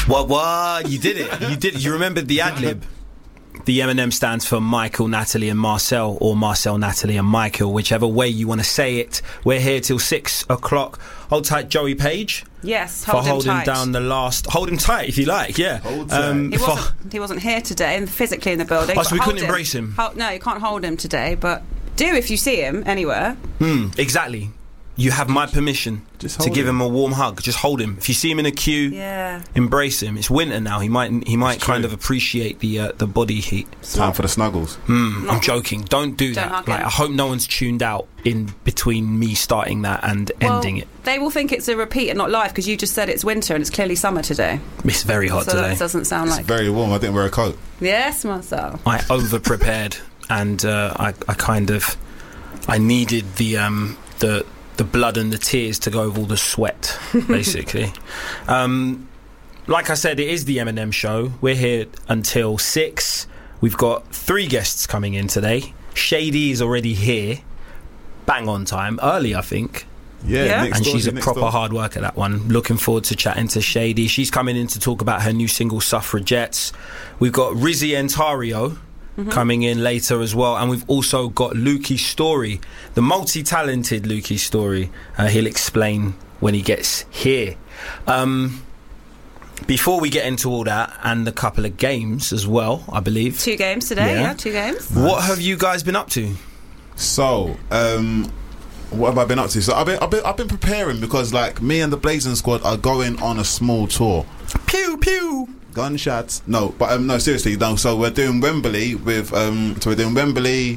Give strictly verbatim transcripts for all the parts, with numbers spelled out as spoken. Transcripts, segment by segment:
What? What? You did it. You did it. You remembered the ad-lib. The M and M stands for Michael, Natalie and Marcel, or Marcel, Natalie and Michael, whichever way you want to say it. We're here till six o'clock. Hold tight, Joey Page. Yes, hold for him holding tight. down the last. Hold him tight if you like. Yeah. Hold tight. Um, He for- wasn't, he wasn't here today, and physically in the building. Oh, but so we hold couldn't embrace him? Hold, no, you can't hold him today, but do if you see him anywhere. Mm, exactly. You have my permission Just to hold give him. him a warm hug. Just hold him. If you see him in a queue, Yeah. embrace him. It's winter now. He might he might It's kind true. of appreciate the uh, the body heat. Time for the snuggles. Mm, I'm joking. Don't do Don't that. hug Like, him. I hope no one's tuned out in between me starting that and Well, ending it. they will think it's a repeat and not live because you just said it's winter and it's clearly summer today. It's very hot so today. that doesn't sound It's like. very warm. I didn't wear a coat. Yes, Marcel. I over prepared and uh, I, I kind of I needed the um, the the blood and the tears to go with all the sweat, basically. um, like I said, it is the M and M show. We're here until six. We've got three guests coming in today. Shady is already here, bang on time, early I think. Yeah, Yeah. next And door, she's a next proper door. hard worker, that one. Looking forward to chatting to Shady. She's coming in to talk about her new single Suffragettes. We've got Rizzy Entario coming in later as well, and we've also got Lukey Story, the multi-talented Lukey Story. Uh, he'll explain when he gets here. Um, before we get into all that and a couple of games as well, I believe. Two games today, Yeah. yeah, two games. What have you guys been up to? So, um, what have I been up to? So I've been, I've been, I've been preparing because, like, me and the Blazing Squad are going on a small tour. Pew pew. Gunshots. No, but um, no, seriously, no. So we're doing Wembley with, um, so we're doing Wembley,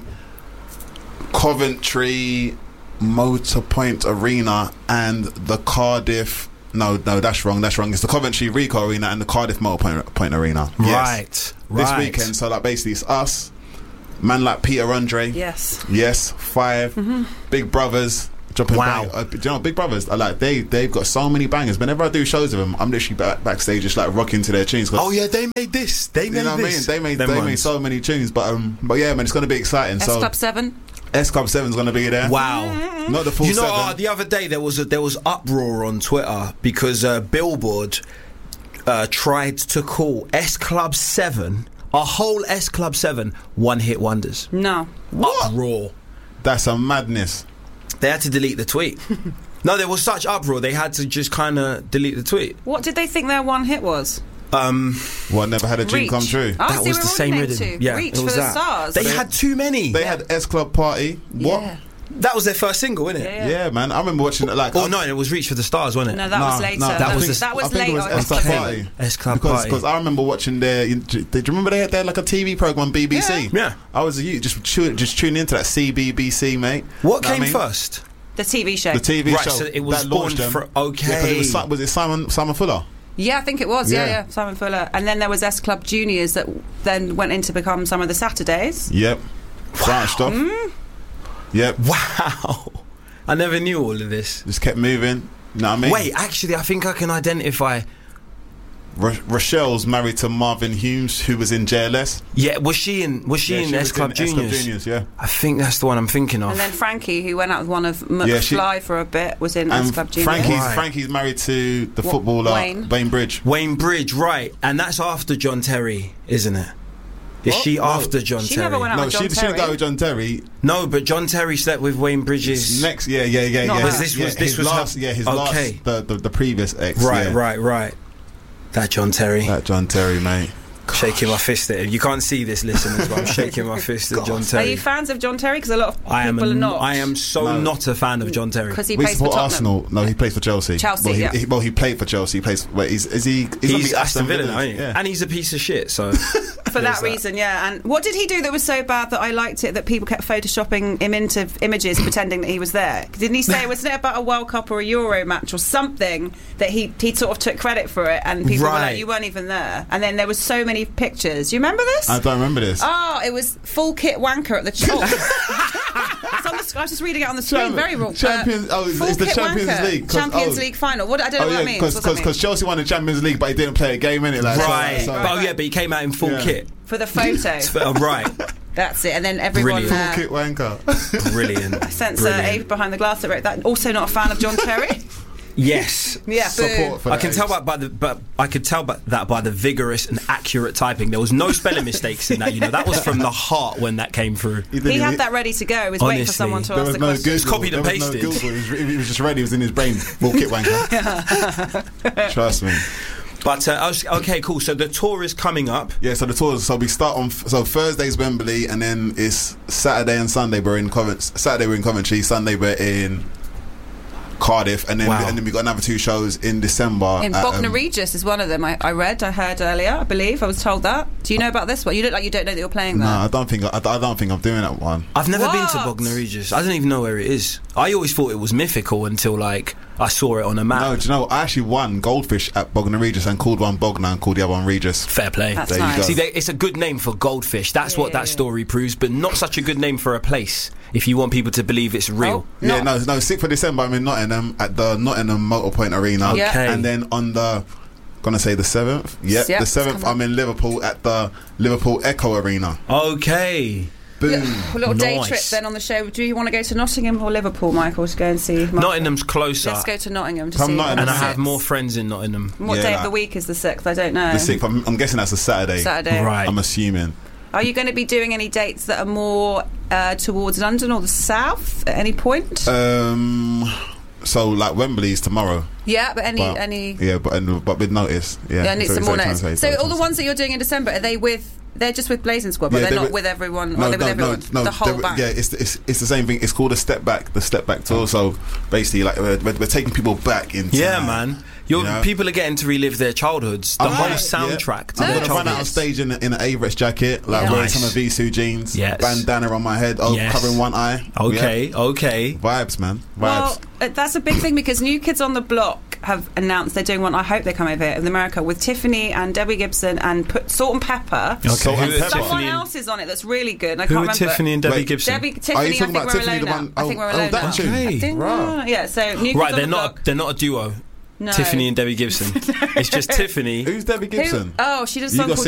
Coventry, Motor Point Arena, and the Cardiff. No, no, that's wrong. That's wrong. It's the Coventry Rico Arena and the Cardiff Motor Point, Point Arena. Yes. Right, right. This weekend. So, like, basically, it's us, man like Peter Andre. Yes. Yes, five Big Brothers. Dropping Wow. bang- uh, do you know Big Brothers? I like they they've got so many bangers. Whenever I do shows with them, I'm literally back, backstage just like rocking to their tunes. 'Cause, Oh yeah, they made this. They you made know what I mean? this. They made Them they made ones. so many tunes, but um, but yeah, man, it's gonna be exciting. S so Club seven. S Club Seven's gonna be there. Wow. Not the full You know, seven. uh, the other day there was a, there was uproar on Twitter because uh, Billboard uh, tried to call S Club Seven, a whole S Club Seven, one hit wonders. No. What? Uproar. That's a madness. They had to delete the tweet. No, there was such uproar. They had to just kind of delete the tweet. What did they think their one hit was? Um, What? Never had a dream Reach. come true. Oh, that see, was we're the all same named rhythm. to. Yeah, Reach it for was the that. stars. They They- had too many. They had S Club Party. What? Yeah. That was their first single, wasn't it? Yeah, Yeah, man. I remember watching it. Like, Oh I'm- no, it was Reach for the Stars, wasn't it? No, that Nah, was later. nah, that, that was, was the- that was I think it later. was S Club Okay. Party. S Club because Party. because I remember watching their. you- Do you remember they had, they had like a T V program on B B C? Yeah. Yeah. I was a youth, just tu- just tuning into that C B B C, mate. What Know came I mean? first? The T V show. The T V Right, show. so it was that launched born them. fr- okay. Yeah, 'cause it was, Si- was it Simon Simon Fuller? Yeah, I think it was. Yeah, Yeah. yeah, Simon Fuller. And then there was S Club Juniors that then went in to become some of the Saturdays. Yep. Branched off. Mm. Yep. Wow. I never knew all of this. Just kept moving. You know what I mean? Wait, actually, I think I can identify. Ro- Rochelle's married to Marvin Humes, who was in J L S. Yeah, was she in? Was she Yeah, in she S was Club in S Club Juniors? Juniors, yeah. I think that's the one I'm thinking of. And then Frankie, who went out with one of McFly Yeah, she- for a bit, was in S And Club Juniors. Frankie's Right. Frankie's married to the Wa- footballer Wayne. Wayne Bridge. Wayne Bridge, right? And that's after John Terry, isn't it? Is What? she No. after John She Terry? never went out No, with she, John she didn't Terry. go with John Terry. No, but John Terry slept with Wayne Bridges. Next, yeah, yeah, yeah, Not yeah. her. Was this yeah, was this his was last, her? yeah, his Okay. last, the, the the previous ex. Right, yeah. right, right. That John Terry. That John Terry, mate. Shaking my fist at him. You can't see this, listeners, but I'm shaking my fist at John Are Terry. you fans of John Terry? Because a lot of I am. people A, are not. I am so No. not a fan of John Terry. Because he We plays for support Tottenham. Arsenal. No, he plays for Chelsea. Chelsea, well, he, yeah. he, well, he played for Chelsea. He plays. Wait, he's, is he? He's, He's gonna be Aston Villa, Villa, ain't he? yeah. And he's a piece of shit. So For that reason, yeah. And what did he do that was so bad that I liked it, that people kept photoshopping him into images pretending that he was there? Didn't he say, wasn't it about a World Cup or a Euro match or something, that he, he sort of took credit for it, and people were Right. like, you weren't even there. And then there was so many pictures. Do you remember this? I don't remember this. Oh, it was full kit wanker at the ch- oh. It's on the, I was just reading it on the screen. Cham- Very wrong. Champions- oh, it's- full it's the kit Champions wanker. League, 'cause- Champions oh. League final. What I don't know Oh what yeah, that means. What's that mean? because Chelsea won the Champions League, but he didn't play a game in it. Like, right. So, so. Oh yeah, but he came out in full Yeah. kit. For the photo. Oh, right. That's it. And then everyone. Brilliant. Uh, Full kit wanker. Brilliant. Since uh, Brilliant. Abe behind the glass that wrote that, also not a fan of John Terry. Yes. Yeah, Support for I that can tell is- by, by the but I could tell by that by the vigorous and accurate typing. There was no spelling mistakes in that. You know, that was from the heart when that came through. He, didn't He even- had that ready to go. He was waiting for Honestly. someone to There ask was the no question. Google. It's copied and there was pasted. No Google. It was, it was just ready. It was in his brain. Walk it, wanker. Trust me. But uh, I was, okay, cool. So the tour is coming up. Yeah, so the tours. So we start on. So Thursday's Wembley, and then it's Saturday and Sunday. We're in Coventry. Saturday we're in Coventry. Sunday we're in Cardiff, and then Wow. and then we got another two shows in December. In at, Bognor um, Regis is one of them. I, I read, I heard earlier. I believe I was told that. Do you know about this one? You look like you don't know that you're playing No, there. I don't think I, I don't think I'm doing that one. I've never been to What? Bognor Regis. I don't even know where it is. I always thought it was mythical until like I saw it on a map. No, do you know? I actually won Goldfish at Bognor Regis and called one Bognor and called the other one Regis. Fair play. That's There you nice. go. See, they, it's a good name for goldfish. That's Yeah, what yeah, that yeah. story proves, but not such a good name for a place. If you want people to believe it's real. Oh, Yeah, not- no, no. sixth of December, I'm in Nottingham at the Nottingham Motorpoint Arena. Yeah. Okay. And then on the, gonna say the seventh. Yep, Yep, the it's seventh. coming. I'm in Liverpool at the Liverpool Echo Arena. Okay. Boom. Yeah, a little day Nice. trip then on the show. Do you want to go to Nottingham or Liverpool, Michael, to go and see? Martha? Nottingham's closer. Let's go to Nottingham to Come see. Nottingham. And I the have sixth. more friends in Nottingham. What Yeah, day like- of the week is the sixth? I don't know. The sixth. I'm, I'm guessing that's a Saturday. Saturday. Right. I'm assuming. Are you going to be doing any dates that are more uh, towards London or the south at any point? Um. So like Wembley's tomorrow. yeah, but any But, any. Yeah, but and, but with notice. Yeah. Yeah, I need So- some so more trying to notes. say- So so all the trying to ones that you're doing in December, are they with? They're just with Blazing Squad, but Yeah, they're they're not with- with everyone. No, or they're with no, no, everyone. no. the whole they're- band. Yeah, it's, it's it's the same thing. It's called a step back, the step back tour. So basically, like we're, we're, we're taking people back into. Yeah, man. You're, You know? People are getting to relive their childhoods. The I'm whole gonna- soundtrack to I'm their gonna run out on childhood. stage in, a- in an Avirex jacket, like Yeah. wearing Nice. some of Visu jeans, Yes. bandana on my head, oh, Yes. covering one eye. Okay, Yeah. okay. Vibes, man. Vibes. Well, uh, that's a big thing because New Kids on the Block have announced they're doing one. I hope they come over here in America with Tiffany and Debbie Gibson and put Salt and Pepper. Okay, Salt and who are pepper. Someone Tiffany and- else is on it that's really good. And I Who can't are remember. Tiffany and Debbie Wait. Gibson? Debbie, Are you Tiffany, I talking think about we're Tiffany, alone the now. one- I think oh, we're oh, alone that now. tune. I think Right. we're- yeah. So New Kids Right, on they're the not. Block. They're not a duo. No. Tiffany and Debbie Gibson. It's just Tiffany. Who's Debbie Who- Gibson? Oh, she does a You song got called